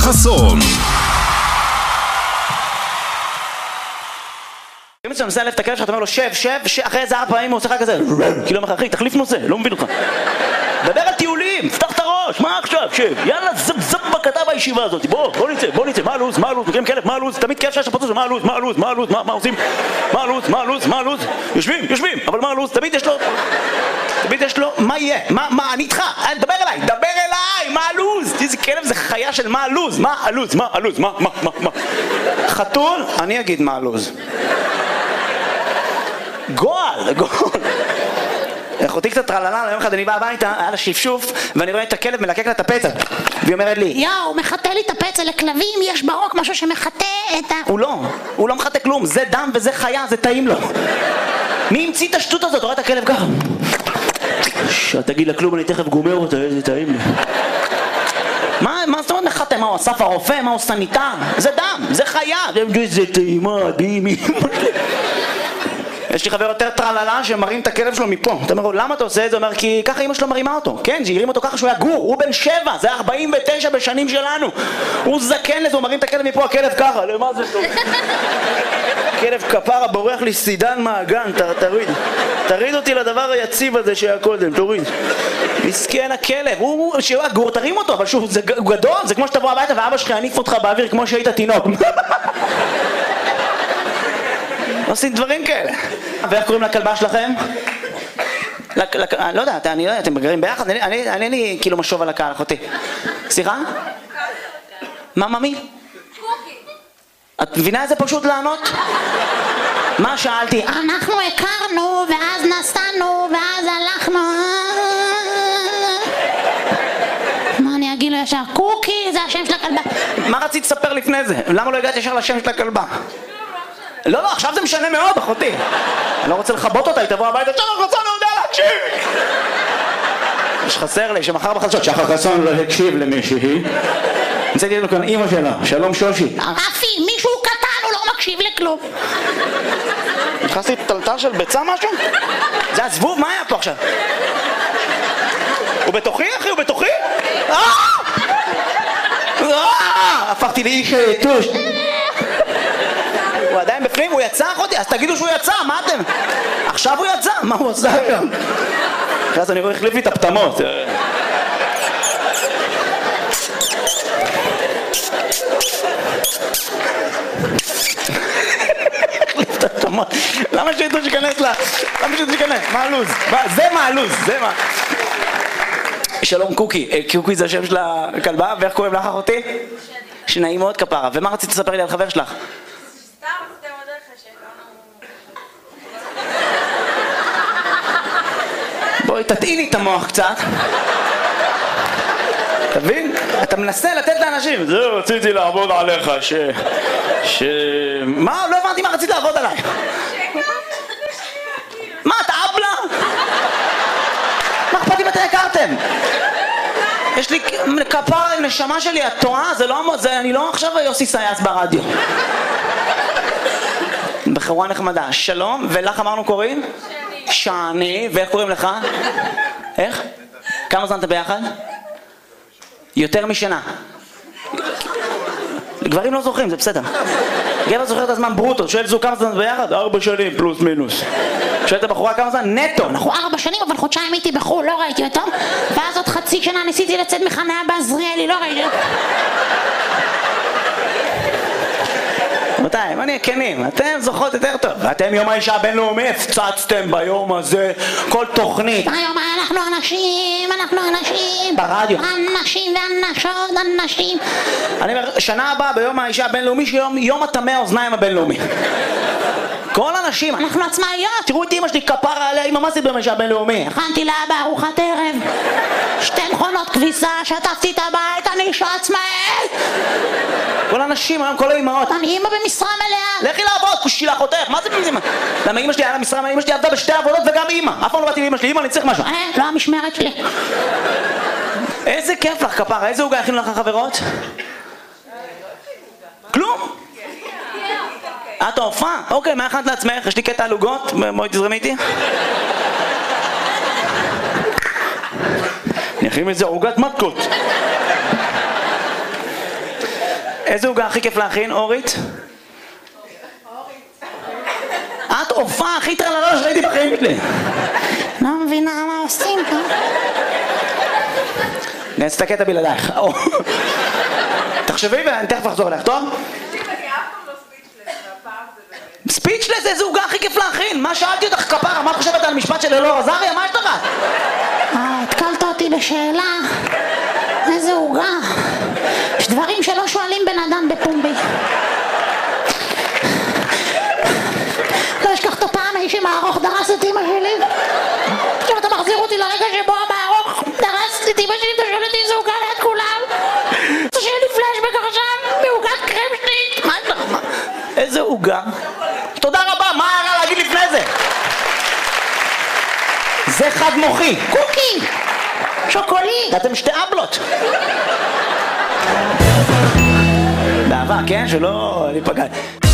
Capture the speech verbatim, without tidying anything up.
חסון. אם אתה מנסה להלף את הכלב שלך, אתה אומר לו שב, שב, אחרי איזה ארבע פעמים הוא עושה לך כזה כאילו אומר לך, אחי, תחליף נושא, לא מבין אותך. דבר על טיולים, פתח את הראש, מה עכשיו, שב, יאללה, זב זב בקטע בישיבה הזאת, בוא, בוא נצא, בוא נצא, מה הלו"ז, מה הלו"ז, מכירים כלב, מה הלו"ז, תמיד כלב שיש פצוץ, מה הלו"ז, מה הלו"ז, מה הלו"ז, מה עושים, מה הלו"ז, מה הלו"ז, מה הלו"ז, יושבים, יושבים, אבל מה הלו"ז, תמיד יש לו, תמיד יש לו, מה יהיה, מה, מה, אני איתך, דבר אליי, דבר אליי, מה הלו"ז, איזה כלב זה חיה של מה הלו"ז, מה הלו"ז, מה הלו"ז, מה, מה, מה, מה, חתול, אני אגיד מה הלו"ז. גועל, גועל. אחותי קצת טרללה, יום אחד אני בא הביתה, היה לה שפשוף, ואני רואה את הכלב מלקק לה את הפצע. והיא אומרת לי, יאו, הוא מחטא לי את הפצע, לכלבים יש ברוק משהו שמחטא את ה... הוא לא, הוא לא מחטא כלום, זה דם וזה חיה, זה טעים לו. מי המציא את השטות הזאת? רואה את הכלב ככה. שאתה תגיד לה כלום, אני תכף גומר אותה, איזה טעים לי. מה, מה זאת אומרת מחטא? מה הוא אסף הרופא? מה הוא סניטר? זה דם, זה חיה. זה טעימה, דימי. יש לי חבר יותר טרללה שמרים את הכלב שלו מפה. אתה אומר לו, למה אתה עושה את זה? הוא אומר, כי ככה אמא שלו מרימה אותו. כן, שהרים אותו ככה שהוא היה גור, הוא בן שבע, זה ארבעים ותשע בשנים שלנו. הוא זקן לזה, הוא מרים את הכלב מפה, הכלב ככה, למה זה טוב? כלב כפרה בורח לי סידן מהגן, תוריד. תריד אותי לדבר היציב הזה שהיה קודם, תוריד. מסכן הכלב, הוא שהוא היה גור, תרים אותו, אבל שוב, זה גדול, זה כמו שתבוא הביתה ואבא שלך יניף אותך באוויר כמו שהיית תינוק. עושים דברים כאלה. ואיך קוראים לכלבה שלכם? לא יודע, אני לא יודע, אתם מגרים ביחד? אני לי כאילו משוב על הקהל, אחותי. סליחה? מה, ממי? קוקי. את מבינה איזה פשוט לענות? מה שאלתי? אנחנו הכרנו, ואז נסענו, ואז הלכנו. מה אני אגיד לו ישר? קוקי, זה השם של הכלבה. מה רצית לספר לפני זה? למה לא הגעת ישר לשם של הכלבה? לא, לא, עכשיו זה משנה מאוד, אחותי. אני לא רוצה לחבות אותה, היא תבוא הביתה, שחר חסון לא יודע להקשיב! יש חסר לי, שמחר בחדשות, שחר חסון לא הקשיב למישהי. נצאתי לנו כאן אימא שלה, שלום שושי. רפי, מישהו קטן, הוא לא מקשיב לכלום. נכנסתי טלטל של ביצה משהו? זה הזבוב, מה היה פה עכשיו? הוא בתוכי, אחי, הוא בתוכי? אה! אה! הפכתי לאיש יתוש. הוא עדיין בפנים, הוא יצא אחותי, אז תגידו שהוא יצא, מה אתם? עכשיו הוא יצא, מה הוא עושה היום? אז אני רואה, החליף לי את הפתמות. החליף את הפתמות. למה שיתו שכנס לה? למה שיתו שכנס? מה הלו"ז? זה מה הלו"ז, זה מה. שלום קוקי, קוקי זה השם של הכלבה, ואיך קוראים לך אחותי? שנעים מאוד כפרה, ומה רצית לספר לי על חבר שלך? בואי תטעיני את המוח קצת. תבין? אתה מנסה לתת לאנשים. זהו, רציתי לעבוד עליך ש... ש... מה? לא הבנתי מה רצית לעבוד עליי. מה, אתה אבלה? מה אכפת אם אתם הכרתם? יש לי כפרה עם נשמה שלי, את טועה? זה לא... זה... אני לא עכשיו יוסי סייס ברדיו. בחורה נחמדה. שלום, ולך אמרנו קוראים? שני, ואיך קוראים לך? איך? כמה זמן אתה ביחד? יותר משנה. גברים לא זוכרים, זה בסדר. גבר זוכר את הזמן ברוטו, שואל זו כמה זמן ביחד? ארבע שנים פלוס מינוס. שואל את הבחורה כמה זמן? נטו. אנחנו ארבע שנים, אבל חודשיים הייתי בחול, לא ראיתי אותו. ואז עוד חצי שנה ניסיתי לצאת מחניה בעזריאלי, לא ראיתי אותו. רבותיי, מה נהיה כנים? אתם זוכרות יותר טוב. ואתם יום האישה הבינלאומי הפצצתם ביום הזה כל תוכנית. היום אנחנו אנשים, אנחנו אנשים. ברדיו. אנשים ואנשות, אנשים. אני אומר, שנה הבאה ביום האישה הבינלאומי, שיום יום הטמא האוזניים הבינלאומי. כל אנשים, אנחנו עצמאיות. תראו את אמא שלי כפרה עליה, אמא מה עשית ביום האישה הבינלאומי? הכנתי לאבא ארוחת ערב. שתי מכונות כביסה, שטפתי את הבית, אני אישה עצמאית. כל האנשים, היום כל האמהות. אני אמא במשרה מלאה. לכי לעבוד, כושי לאחותך, מה זה במשרה? למה אמא שלי היה לה משרה, אמא שלי עבדה בשתי עבודות וגם אמא. אף פעם לא באתי לאמא שלי, אמא אני צריך משהו. אה, לא המשמרת שלי. איזה כיף לך כפרה, איזה הוגה הכינו לך חברות? כלום. את ההופעה? אוקיי, מה הכנת לעצמך? יש לי קטע על עוגות, בואי תזרמי איתי. אני אכין איזה עוגת מתקות. איזה עוגה הכי כיף להכין, אורית? את הופעה הכי טרללה שראיתי בחיים שלי. לא מבינה מה עושים פה. נעשה את הקטע בלעדייך. תחשבי ואני תכף אחזור אליך, טוב? ספיצ'לס, איזה עוגה הכי כיף להכין? מה שאלתי אותך כפרה? מה את חושבת על המשפט של אלאור עזריה? מה יש לך? אה, התקלת אותי בשאלה. איזה עוגה. יש דברים שלא שואלים בן אדם בפומבי. לא אשכח את הפעם האיש עם הארוך דרס את אמא שלי. עכשיו אתה מחזיר אותי לרגע שבו המארוך דרס את אמא שלי, אתה שואל אותי איזה עוגה ליד כולם. אתה שואל לי פלשבק עכשיו בעוגת קרם שנית. מה יש לך? איזה עוגה? תודה רבה, מה היה להגיד לפני זה? זה חד מוחי. קוקי! שוקולי! אתם שתי אבלות. באהבה, כן? שלא ניפגע.